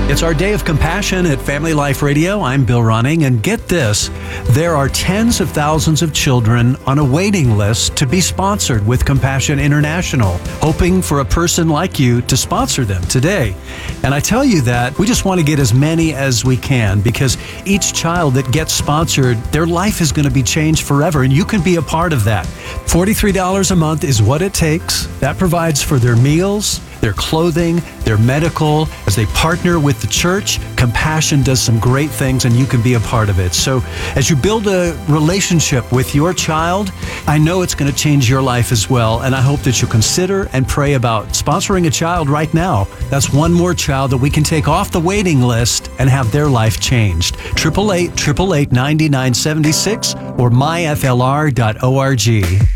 It's our day of compassion at Family Life Radio. I'm Bill Ronning, and get this, there are tens of thousands of children on a waiting list to be sponsored with Compassion International, hoping for a person like you to sponsor them today. And I tell you that we just want to get as many as we can, because each child that gets sponsored, their life is going to be changed forever, and you can be a part of that. $43 a month is what it takes. That provides for their meals, their clothing, their medical. As they partner with the church, Compassion does some great things, and you can be a part of it. So as you build a relationship with your child, I know it's going to change your life as well, and I hope that you'll consider and pray about sponsoring a child right now. That's one more child that we can take off the waiting list and have their life changed. 888-888-9976 or myflr.org.